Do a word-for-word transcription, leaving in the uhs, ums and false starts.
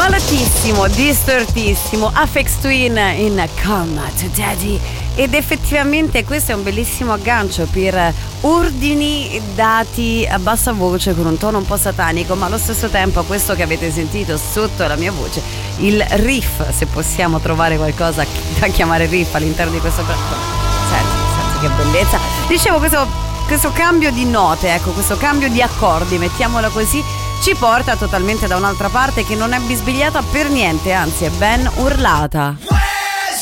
Malatissimo, distortissimo, Aphex Twin in Come to Daddy. Ed effettivamente questo è un bellissimo aggancio per ordini dati a bassa voce con un tono un po' satanico, ma allo stesso tempo questo che avete sentito sotto la mia voce, il riff, se possiamo trovare qualcosa da chiamare riff all'interno di questo brano. Senti, senti che bellezza. Dicevo, questo, questo cambio di note, ecco, questo cambio di accordi, mettiamola così, ci porta totalmente da un'altra parte che non è bisbigliata per niente, anzi è ben urlata.